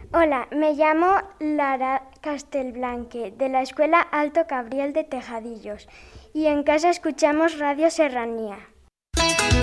Hola, me llamo Lara Castelblanque, de la Escuela Alto Cabriel de Tejadillos, y en casa escuchamos Radio Serranía.